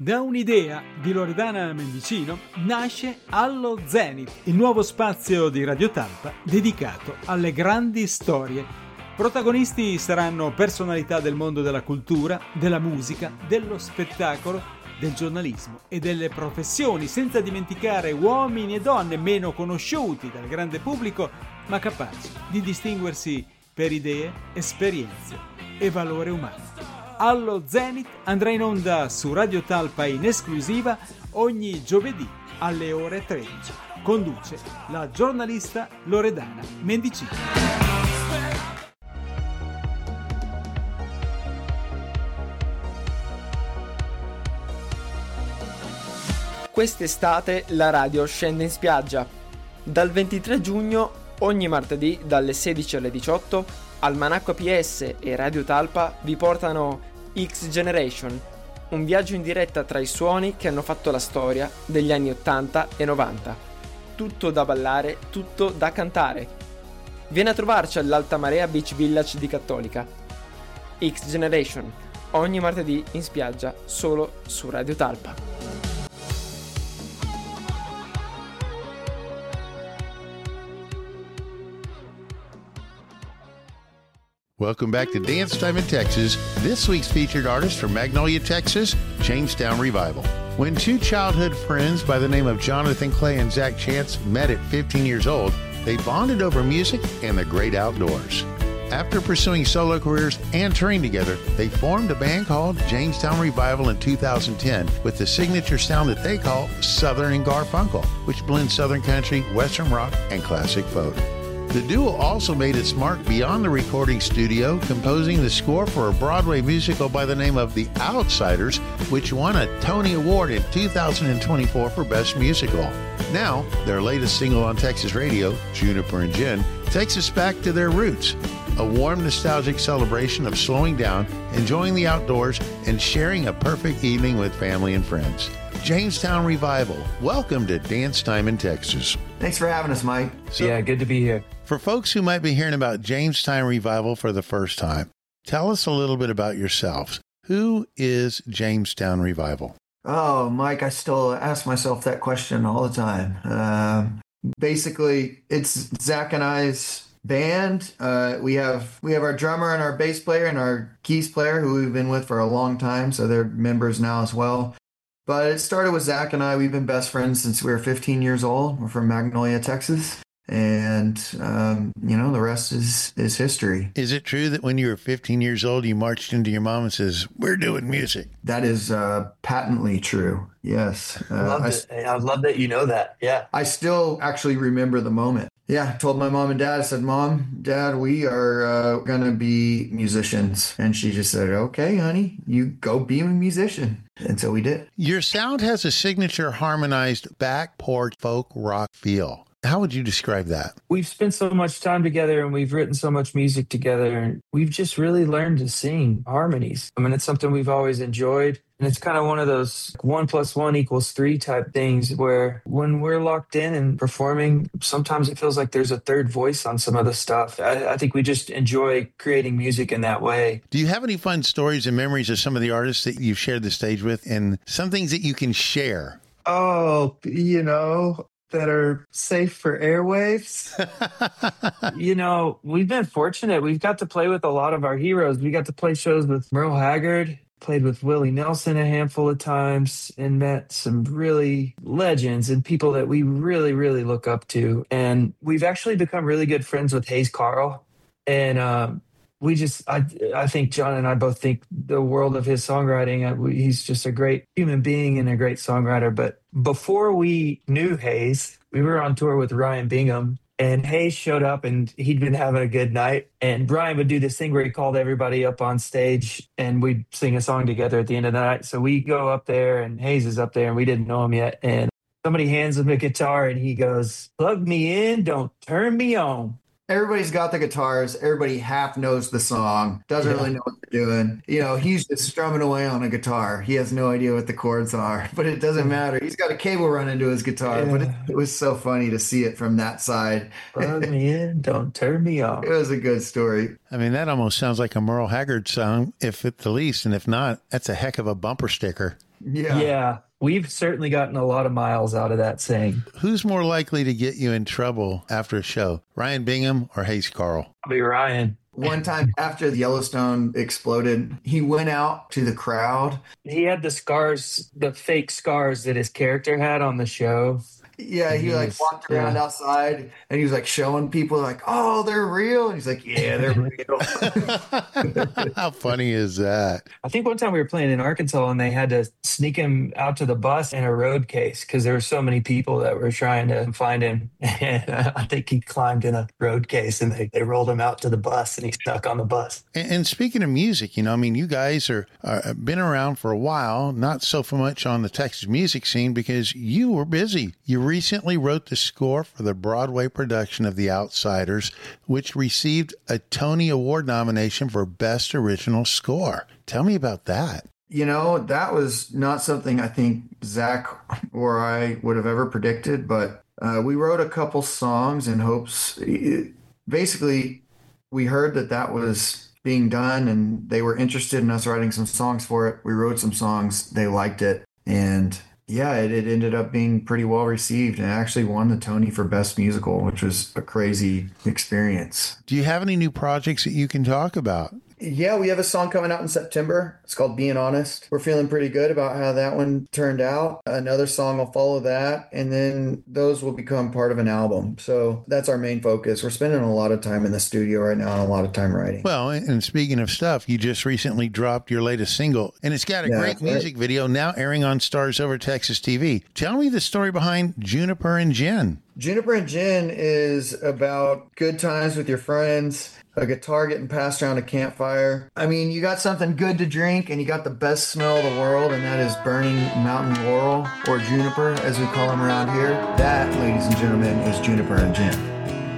Da un'idea di Loredana Mendicino nasce Allo Zenith, il nuovo spazio di Radio Talpa dedicato alle grandi storie. Protagonisti saranno personalità del mondo della cultura, della musica, dello spettacolo, del giornalismo e delle professioni, senza dimenticare uomini e donne meno conosciuti dal grande pubblico, ma capaci di distinguersi per idee, esperienze e valore umano. Allo Zenith andrà in onda su Radio Talpa in esclusiva ogni giovedì alle ore 13. Conduce la giornalista Loredana Mendicino. Quest'estate la radio scende in spiaggia. Dal 23 giugno, ogni martedì dalle 16 alle 18, Almanacco APS e Radio Talpa vi portano X Generation, un viaggio in diretta tra i suoni che hanno fatto la storia degli anni 80 e 90. Tutto da ballare, tutto da cantare. Vieni a trovarci all'Alta Marea Beach Village di Cattolica. X Generation, ogni martedì in spiaggia solo su Radio Talpa. Welcome back to Dance Time in Texas. This week's featured artist from Magnolia, Texas, Jamestown Revival. When two childhood friends by the name of Jonathan Clay and Zach Chance met at 15 years old, they bonded over music and the great outdoors. After pursuing solo careers and touring together, they formed a band called Jamestown Revival in 2010 with the signature sound that they call Southern and Garfunkel, which blends Southern country, Western rock, and classic folk. The duo also made its mark beyond the recording studio, composing the score for a Broadway musical by the name of The Outsiders, which won a Tony Award in 2024 for Best Musical. Now, their latest single on Texas radio, Juniper and Gin, takes us back to their roots, a warm, nostalgic celebration of slowing down, enjoying the outdoors, and sharing a perfect evening with family and friends. Jamestown Revival, welcome to Dance Time in Texas. Thanks for having us, Mike. Yeah, good to be here. For folks who might be hearing about Jamestown Revival for the first time, tell us a little bit about yourselves. Who is Jamestown Revival? Oh, Mike, I still ask myself that question all the time. Basically, it's Zach and I's band. We have our drummer and our bass player and our keys player who we've been with for a long time, so they're members now as well. But it started with Zach and I. We've been best friends since we were 15 years old. We're from Magnolia, Texas. And, the rest is history. Is it true that when you were 15 years old, you marched into your mom and says, "We're doing music"? That is patently true. Yes. I love that you know that. Yeah. I still actually remember the moment. Yeah. I told my mom and dad, I said, "Mom, Dad, we are going to be musicians." And she just said, "Okay, honey, you go be a musician." And so we did. Your sound has a signature harmonized back porch folk rock feel. How would you describe that? We've spent so much time together and we've written so much music together and we've just really learned to sing harmonies. I mean, it's something we've always enjoyed. And it's kind of one of those 1 + 1 = 3 type things where when we're locked in and performing, sometimes it feels like there's a third voice on some of the stuff. I think we just enjoy creating music in that way. Do you have any fun stories and memories of some of the artists that you've shared the stage with and some things that you can share? Oh, that are safe for airwaves. We've been fortunate. We've got to play with a lot of our heroes. We got to play shows with Merle Haggard, played with Willie Nelson a handful of times, and met some really legends and people that we really, really look up to. And we've actually become really good friends with Hayes Carll. And I think John and I both think the world of his songwriting. He's just a great human being and a great songwriter. But before we knew Hayes, we were on tour with Ryan Bingham, and Hayes showed up and he'd been having a good night. And Brian would do this thing where he called everybody up on stage and we'd sing a song together at the end of the night. So we go up there and Hayes is up there and we didn't know him yet. And somebody hands him a guitar and he goes, "Plug me in, don't turn me on." Everybody's got the guitars. Everybody half knows the song, doesn't really know what they're doing. He's just strumming away on a guitar. He has no idea what the chords are, but it doesn't matter. He's got a cable running to his guitar, but it was so funny to see it from that side. Plug me in, don't turn me off. It was a good story. I mean, that almost sounds like a Merle Haggard song, if at the least, and if not, that's a heck of a bumper sticker. Yeah. We've certainly gotten a lot of miles out of that saying. Who's more likely to get you in trouble after a show, Ryan Bingham or Hayes Carl? I'll be Ryan. One time after the Yellowstone exploded, he went out to the crowd. He had the scars, the fake scars that his character had on the show. Yeah, he like walked around outside and he was like showing people like, oh, they're real. And he's like, yeah, they're real. How funny is that? I think one time we were playing in Arkansas and they had to sneak him out to the bus in a road case because there were so many people that were trying to find him. And I think he climbed in a road case and they rolled him out to the bus and he stuck on the bus. And speaking of music, you guys are been around for a while, not so much on the Texas music scene because you were busy. You recently wrote the score for the Broadway production of The Outsiders, which received a Tony Award nomination for Best Original Score. Tell me about that. That was not something I think Zach or I would have ever predicted, but we wrote a couple songs in hopes. Basically, we heard that was being done and they were interested in us writing some songs for it. We wrote some songs, they liked it, and yeah, it ended up being pretty well received and actually won the Tony for Best Musical, which was a crazy experience. Do you have any new projects that you can talk about? Yeah, we have a song coming out in September. It's called Being Honest. We're feeling pretty good about how that one turned out. Another song will follow that, and then those will become part of an album. So that's our main focus. We're spending a lot of time in the studio right now and a lot of time writing. Well, and speaking of stuff, you just recently dropped your latest single, and it's got a great music video now airing on Stars Over Texas TV. Tell me the story behind Juniper and Gin. Juniper and Gin is about good times with your friends, a guitar getting passed around a campfire. I mean, you got something good to drink and you got the best smell of the world, and that is burning mountain laurel, or juniper as we call them around here. That, ladies and gentlemen, is Juniper and Gin.